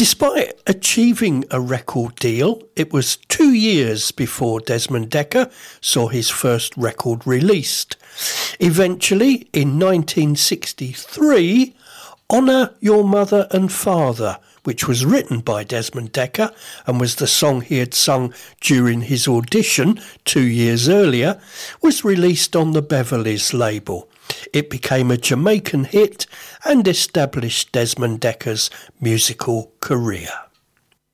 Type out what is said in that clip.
Despite achieving a record deal, it was 2 years before Desmond Dekker saw his first record released. Eventually, in 1963, Honour Your Mother and Father, which was written by Desmond Dekker and was the song he had sung during his audition 2 years earlier, was released on the Beverleys label. It became a Jamaican hit and established Desmond Dekker's musical career.